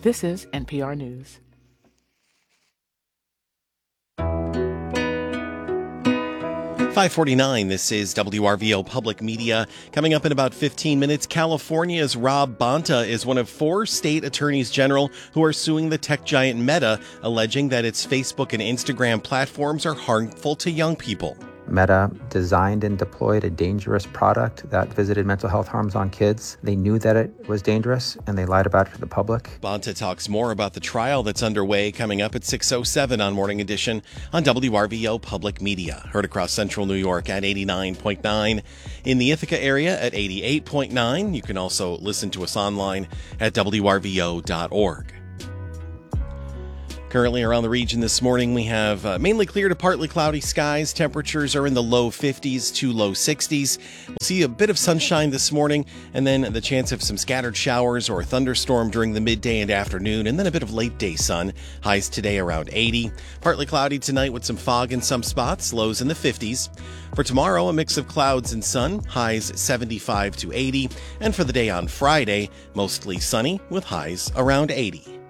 This is NPR News. .549, this is WRVO Public Media. Coming up in about 15 minutes, California's Rob Bonta is one of 4 state attorneys general who are suing the tech giant Meta, alleging that its Facebook and Instagram platforms are harmful to young people. Meta designed and deployed a dangerous product that visited mental health harms on kids. They knew that it was dangerous, and they lied about it to the public. Bonta talks more about the trial that's underway coming up at 6:07 on Morning Edition on WRVO Public Media. Heard across central New York at 89.9, in the Ithaca area at 88.9. You can also listen to us online at WRVO.org. Currently around the region this morning, we have mainly clear to partly cloudy skies. Temperatures are in the low 50s to low 60s. We'll see a bit of sunshine this morning, and then the chance of some scattered showers or a thunderstorm during the midday and afternoon, and then a bit of late day sun. Highs today around 80. Partly cloudy tonight with some fog in some spots. Lows in the 50s. For tomorrow, a mix of clouds and sun. Highs 75 to 80. And for the day on Friday, mostly sunny with highs around 80.